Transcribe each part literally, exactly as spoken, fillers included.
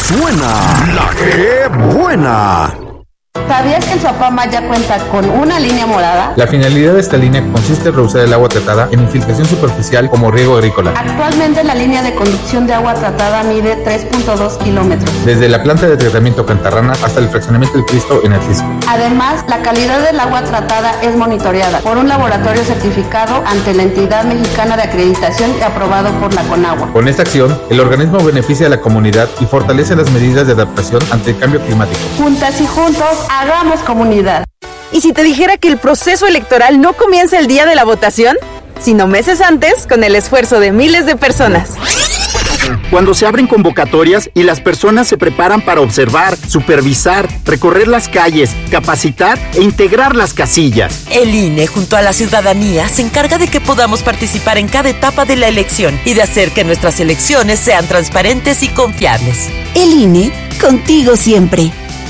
suena la que buena. ¿Sabías que el Sopama ya cuenta con una línea morada? La finalidad de esta línea consiste en reusar el agua tratada en infiltración superficial como riego agrícola. Actualmente la línea de conducción de agua tratada mide tres punto dos kilómetros. Desde la planta de tratamiento Cantarrana hasta el fraccionamiento del Cristo en Atlisco. Además, la calidad del agua tratada es monitoreada por un laboratorio certificado ante la entidad mexicana de acreditación y aprobado por la Conagua. Con esta acción, el organismo beneficia a la comunidad y fortalece las medidas de adaptación ante el cambio climático. Juntas y juntos, hagamos comunidad. ¿Y si te dijera que el proceso electoral no comienza el día de la votación, sino meses antes, con el esfuerzo de miles de personas? Cuando se abren convocatorias y las personas se preparan para observar, supervisar, recorrer las calles, capacitar e integrar las casillas. El I N E, junto a la ciudadanía, se encarga de que podamos participar en cada etapa de la elección y de hacer que nuestras elecciones sean transparentes y confiables. El I N E, contigo siempre.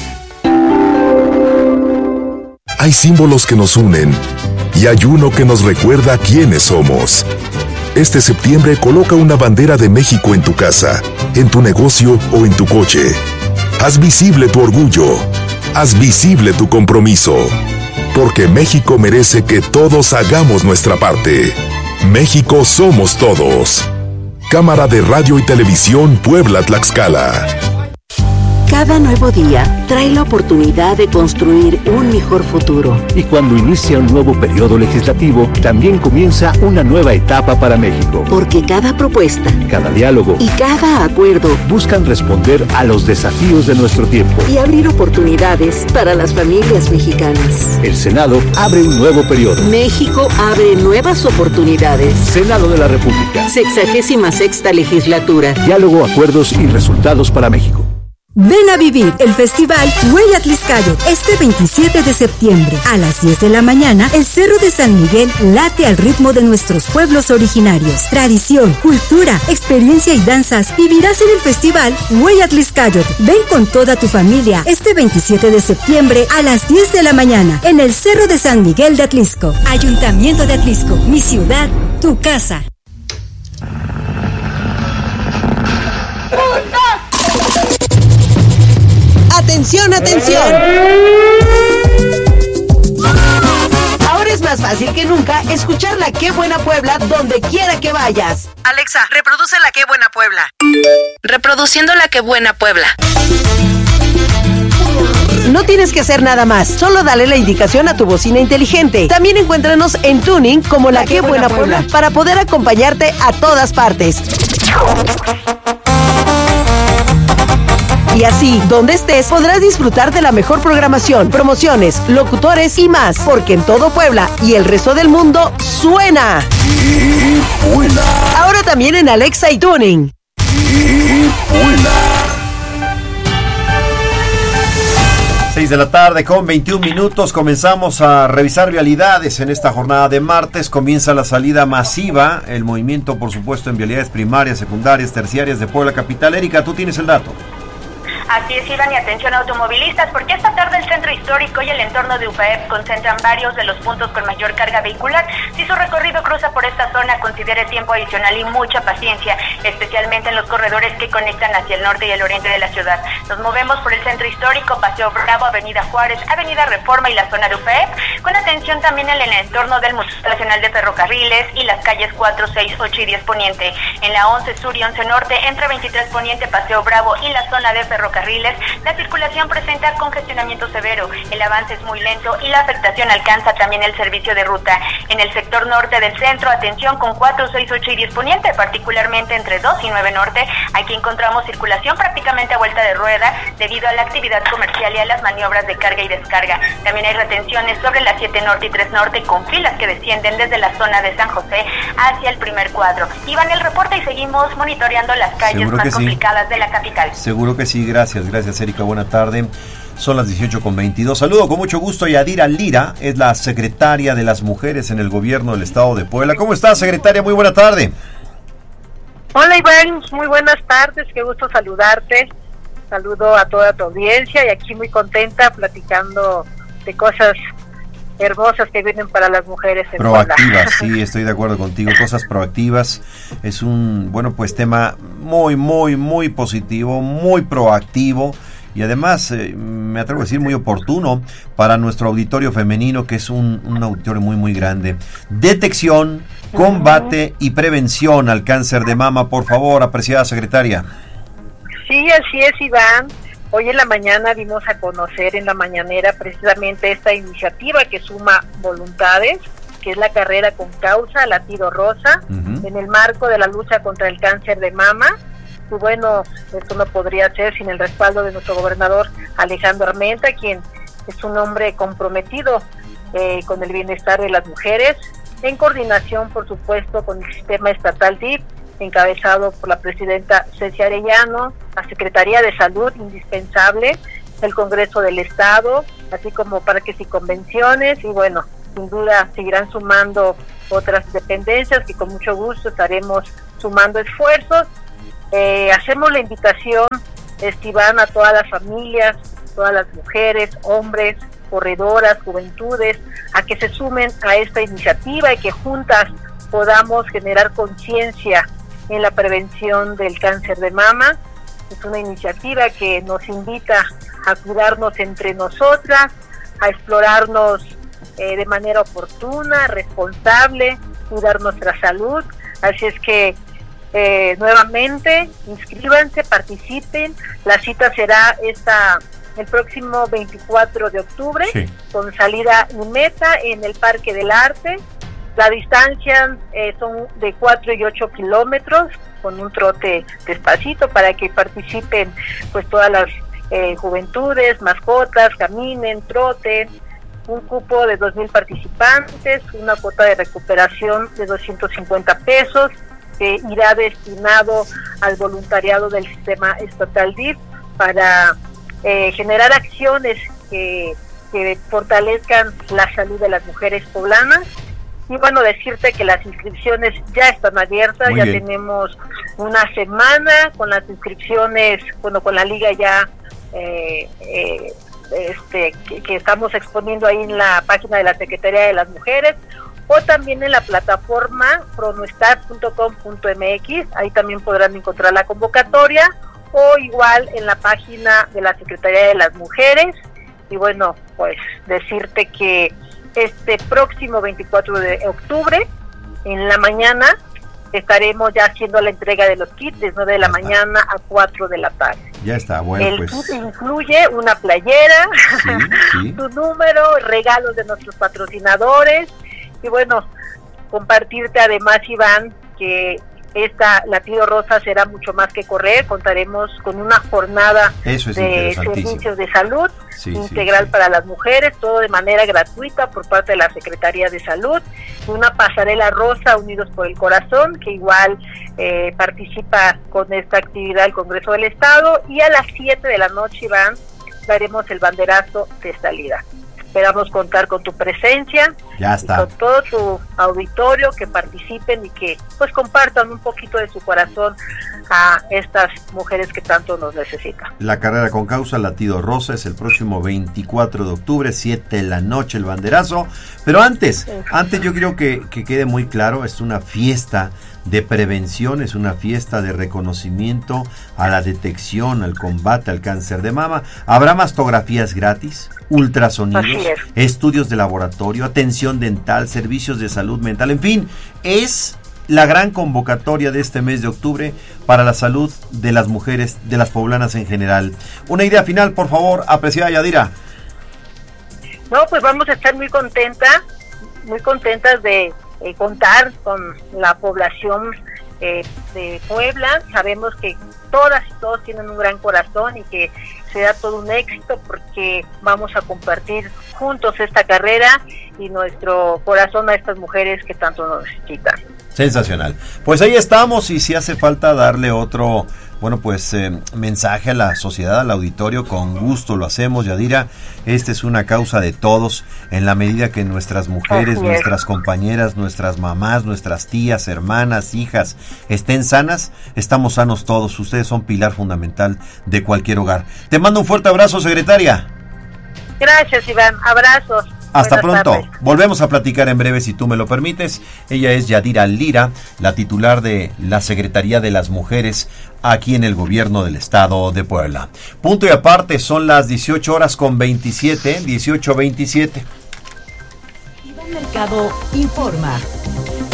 Hay símbolos que nos unen y hay uno que nos recuerda quiénes somos. Este septiembre coloca una bandera de México en tu casa, en tu negocio o en tu coche. Haz visible tu orgullo. Haz visible tu compromiso. Porque México merece que todos hagamos nuestra parte. México somos todos. Cámara de Radio y Televisión Puebla-Tlaxcala. Cada nuevo día trae la oportunidad de construir un mejor futuro. Y cuando inicia un nuevo periodo legislativo, también comienza una nueva etapa para México. Porque cada propuesta, cada diálogo y cada acuerdo buscan responder a los desafíos de nuestro tiempo y abrir oportunidades para las familias mexicanas. El Senado abre un nuevo periodo. México abre nuevas oportunidades. Senado de la República. Sexagésima sexta legislatura. Diálogo, acuerdos y resultados para México. Ven a vivir el festival Huella Tlaxcala este veintisiete de septiembre. A las diez de la mañana, el Cerro de San Miguel late al ritmo de nuestros pueblos originarios. Tradición, cultura, experiencia y danzas vivirás en el festival Huella Tlaxcala. Ven con toda tu familia este veintisiete de septiembre a las diez de la mañana en el Cerro de San Miguel de Atlisco. Ayuntamiento de Atlisco, mi ciudad, tu casa. ¡Atención, atención! Ahora es más fácil que nunca escuchar la Qué Buena Puebla donde quiera que vayas. Alexa, reproduce la Qué Buena Puebla. Reproduciendo la Qué Buena Puebla. No tienes que hacer nada más, solo dale la indicación a tu bocina inteligente. También encuéntranos en Tuning como la, la Qué Buena, Buena Puebla, Puebla para poder acompañarte a todas partes. Y así, donde estés, podrás disfrutar de la mejor programación, promociones, locutores y más. Porque en todo Puebla y el resto del mundo, ¡suena! Y Puebla. Ahora también en Alexa y Tuning. Y Puebla. seis de la tarde con veintiún minutos. Comenzamos a revisar vialidades en esta jornada de martes. Comienza la salida masiva. El movimiento, por supuesto, en vialidades primarias, secundarias, terciarias de Puebla Capital. Erika, tú tienes el dato. Así es, Iván, y atención automovilistas, porque esta tarde el centro histórico y el entorno de U P E P concentran varios de los puntos con mayor carga vehicular. Si su recorrido cruza por esta zona, considere tiempo adicional y mucha paciencia, especialmente en los corredores que conectan hacia el norte y el oriente de la ciudad. Nos movemos por el centro histórico, Paseo Bravo, Avenida Juárez, Avenida Reforma y la zona de U P E P, con atención también en el entorno del Museo Nacional de Ferrocarriles y las calles cuatro, seis, ocho y diez Poniente. En la once Sur y once Norte, entre veintitrés Poniente, Paseo Bravo y la zona de Ferrocarriles, la circulación presenta congestionamiento severo, el avance es muy lento y la afectación alcanza también el servicio de ruta. En el sector norte del centro, atención con cuatro, seis, ocho y diez Poniente, particularmente entre dos y nueve Norte, aquí encontramos circulación prácticamente a vuelta de rueda debido a la actividad comercial y a las maniobras de carga y descarga. También hay retenciones sobre la siete Norte y tres Norte con filas que descienden desde la zona de San José hacia el primer cuadro. Iván, el reporte y seguimos monitoreando las calles más complicadas sí. de la capital. Seguro que sí, gracias. Gracias, gracias Erika, buena tarde. Son las dieciocho con veintidós. Saludo con mucho gusto a Yadira Lira, es la secretaria de las mujeres en el gobierno del estado de Puebla. ¿Cómo estás, secretaria? Muy buena tarde. Hola Iván, muy buenas tardes, qué gusto saludarte. Saludo a toda tu audiencia y aquí muy contenta platicando de cosas hermosas que vienen para las mujeres en proactivas. Sí, estoy de acuerdo contigo, cosas proactivas. Es un, bueno, pues tema muy, muy, muy positivo, muy proactivo. Y además, eh, me atrevo a decir, muy oportuno para nuestro auditorio femenino, que es un, un auditorio muy, muy grande. Detección, combate y prevención al cáncer de mama, por favor, apreciada secretaria. Sí, así es, Iván. Hoy en la mañana dimos a conocer en la mañanera precisamente esta iniciativa que suma voluntades, que es la carrera con causa, latido rosa, uh-huh. en el marco de la lucha contra el cáncer de mama. Y bueno, esto no podría ser sin el respaldo de nuestro gobernador Alejandro Armenta, quien es un hombre comprometido eh, con el bienestar de las mujeres, en coordinación, por supuesto, con el sistema estatal D I F, encabezado por la presidenta Ceci Arellano, la Secretaría de Salud, indispensable, el Congreso del Estado, así como parques y convenciones, y bueno, sin duda seguirán sumando otras dependencias que con mucho gusto estaremos sumando esfuerzos. Eh, hacemos la invitación, Esteban, a todas las familias, todas las mujeres, hombres, corredoras, juventudes, a que se sumen a esta iniciativa y que juntas podamos generar conciencia en la prevención del cáncer de mama. Es una iniciativa que nos invita a cuidarnos entre nosotras, a explorarnos eh, de manera oportuna, responsable, cuidar nuestra salud. Así es que Eh, nuevamente, inscríbanse, participen. La cita será esta el próximo veinticuatro de octubre, sí. con salida y meta en el Parque del Arte. La distancia eh, son de cuatro y ocho kilómetros, con un trote despacito para que participen pues todas las eh, juventudes, mascotas, caminen, troten. Un cupo de dos mil participantes, una cuota de recuperación de doscientos cincuenta pesos, que irá destinado al voluntariado del sistema estatal D I F para eh, generar acciones que, que fortalezcan la salud de las mujeres poblanas. Y bueno, decirte que las inscripciones ya están abiertas. Muy ya bien. Tenemos una semana con las inscripciones, bueno, con la liga ya eh, eh, este que, que estamos exponiendo ahí en la página de la Secretaría de las Mujeres, o también en la plataforma pronostat punto com punto m x, ahí también podrán encontrar la convocatoria, o igual en la página de la Secretaría de las Mujeres. Y bueno, pues decirte que este próximo veinticuatro de octubre, en la mañana, estaremos ya haciendo la entrega de los kits de nueve de la mañana a cuatro de la tarde. Ya está, bueno, el pues... kit incluye una playera, sí, sí. tu número, regalos de nuestros patrocinadores. Y bueno, compartirte además, Iván, que esta Latido Rosa será mucho más que correr. Contaremos con una jornada Eso es de servicios de salud sí, integral sí, sí. para las mujeres, todo de manera gratuita por parte de la Secretaría de Salud. Una pasarela rosa, Unidos por el Corazón, que igual eh, participa con esta actividad el Congreso del Estado. Y a las siete de la noche, Iván, daremos el banderazo de salida. Esperamos contar con tu presencia, ya está. Y con todo tu auditorio, que participen y que pues compartan un poquito de su corazón a estas mujeres que tanto nos necesitan. La carrera con causa Latido Rosa es el próximo veinticuatro de octubre, siete de la noche, el banderazo. Pero antes, sí. antes yo quiero que, que quede muy claro, es una fiesta de prevención, es una fiesta de reconocimiento a la detección, al combate al cáncer de mama. Habrá mastografías gratis, ultrasonidos, estudios de laboratorio, atención dental, servicios de salud mental, en fin, es la gran convocatoria de este mes de octubre para la salud de las mujeres, de las poblanas en general. Una idea final, por favor, apreciada Yadira. No, pues vamos a estar muy contentas, muy contentas de Eh, contar con la población eh, de Puebla. Sabemos que todas y todos tienen un gran corazón y que será todo un éxito porque vamos a compartir juntos esta carrera y nuestro corazón a estas mujeres que tanto nos necesitan. Sensacional. Pues ahí estamos, y si hace falta darle otro, bueno, pues eh, mensaje a la sociedad, al auditorio, con gusto lo hacemos, Yadira. Esta es una causa de todos, en la medida que nuestras mujeres, nuestras compañeras, nuestras mamás, nuestras tías, hermanas, hijas estén sanas, estamos sanos todos. Ustedes son pilar fundamental de cualquier hogar. Te mando un fuerte abrazo, secretaria. Gracias, Iván. Abrazos. Hasta Buenas pronto. tardes. Volvemos a platicar en breve, si tú me lo permites. Ella es Yadira Lira, la titular de la Secretaría de las Mujeres aquí en el gobierno del estado de Puebla. Punto y aparte, son las dieciocho horas con veintisiete, dieciocho veintisiete. Iván Mercado informa.